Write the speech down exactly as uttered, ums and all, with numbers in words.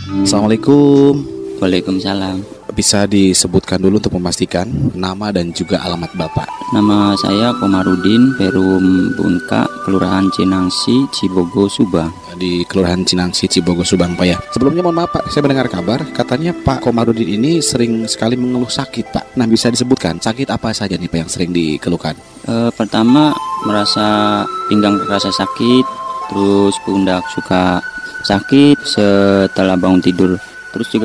Assalamualaikum. Waalaikumsalam. Bisa disebutkan dulu untuk memastikan nama dan juga alamat Bapak? Nama saya Komarudin, Perum Bunka, Kelurahan Cinangsi, Cibogo, Subang. Di Kelurahan Cinangsi, Cibogo, Subang, Pak ya. Sebelumnya mohon maaf Pak, saya mendengar kabar katanya Pak Komarudin ini sering sekali mengeluh sakit Pak. Nah, bisa disebutkan sakit apa saja nih Pak yang sering dikeluhkan? E, pertama merasa pinggang terasa sakit, terus pundak suka sakit setelah bangun tidur. Terus juga